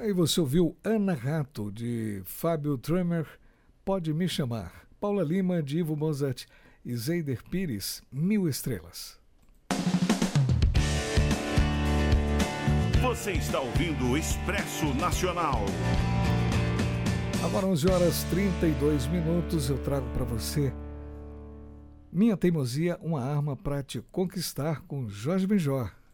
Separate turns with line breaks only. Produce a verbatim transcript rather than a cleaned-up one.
Aí você ouviu Ana Rato, de Fábio Tremer, Pode Me Chamar. Paula Lima, de Ivo Mozart e Zeider Pires, Mil Estrelas.
Você está ouvindo o Expresso Nacional.
Agora onze horas e trinta e dois minutos, eu trago para você Minha Teimosia, uma arma para te conquistar, com Jorge Benjor.